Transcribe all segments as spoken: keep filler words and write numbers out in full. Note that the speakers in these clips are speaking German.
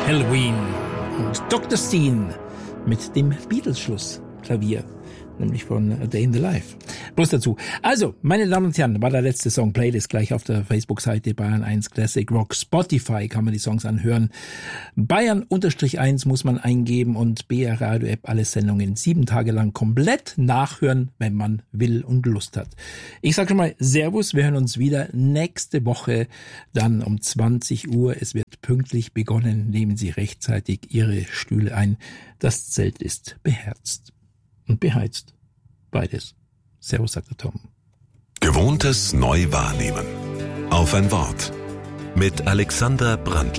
Halloween und Doktor Steen mit dem Beatles-Schlussklavier, nämlich von A Day in the Life. Bloß dazu. Also, meine Damen und Herren, war der letzte Song. Playlist gleich auf der Facebook-Seite Bayern eins Classic Rock. Spotify kann man die Songs anhören. Bayern eins muss man eingeben und B R Radio App alle Sendungen sieben Tage lang komplett nachhören, wenn man will und Lust hat. Ich sage schon mal Servus, wir hören uns wieder nächste Woche dann um zwanzig Uhr. Es wird pünktlich begonnen. Nehmen Sie rechtzeitig Ihre Stühle ein. Das Zelt ist beherzt und beheizt. Beides. Servus, sagt der Tom. Gewohntes neu wahrnehmen. Auf ein Wort. Mit Alexander Brandl.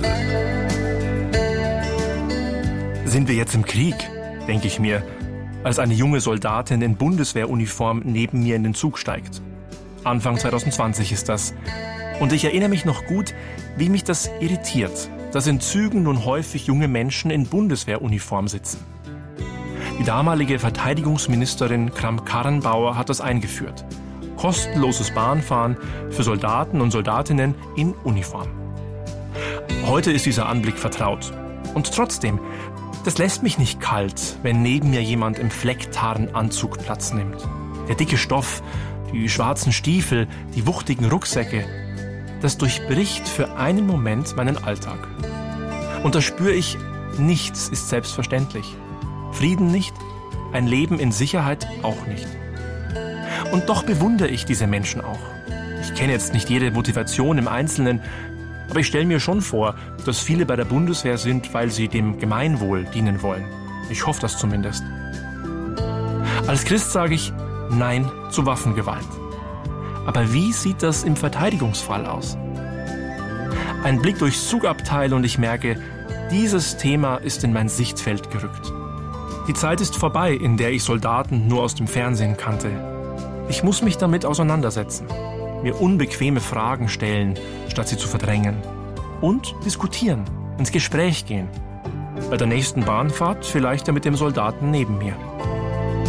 Sind wir jetzt im Krieg, denke ich mir, als eine junge Soldatin in Bundeswehruniform neben mir in den Zug steigt. Anfang zwanzig zwanzig ist das. Und ich erinnere mich noch gut, wie mich das irritiert, dass in Zügen nun häufig junge Menschen in Bundeswehruniform sitzen. Die damalige Verteidigungsministerin Kramp-Karrenbauer hat das eingeführt. Kostenloses Bahnfahren für Soldaten und Soldatinnen in Uniform. Heute ist dieser Anblick vertraut. Und trotzdem, das lässt mich nicht kalt, wenn neben mir jemand im Flecktarnanzug Platz nimmt. Der dicke Stoff, die schwarzen Stiefel, die wuchtigen Rucksäcke, das durchbricht für einen Moment meinen Alltag. Und da spüre ich, nichts ist selbstverständlich. Frieden nicht, ein Leben in Sicherheit auch nicht. Und doch bewundere ich diese Menschen auch. Ich kenne jetzt nicht jede Motivation im Einzelnen, aber ich stelle mir schon vor, dass viele bei der Bundeswehr sind, weil sie dem Gemeinwohl dienen wollen. Ich hoffe das zumindest. Als Christ sage ich Nein zu Waffengewalt. Aber wie sieht das im Verteidigungsfall aus? Ein Blick durchs Zugabteil und ich merke, dieses Thema ist in mein Sichtfeld gerückt. Die Zeit ist vorbei, in der ich Soldaten nur aus dem Fernsehen kannte. Ich muss mich damit auseinandersetzen, mir unbequeme Fragen stellen, statt sie zu verdrängen. Und diskutieren, ins Gespräch gehen. Bei der nächsten Bahnfahrt vielleicht ja mit dem Soldaten neben mir.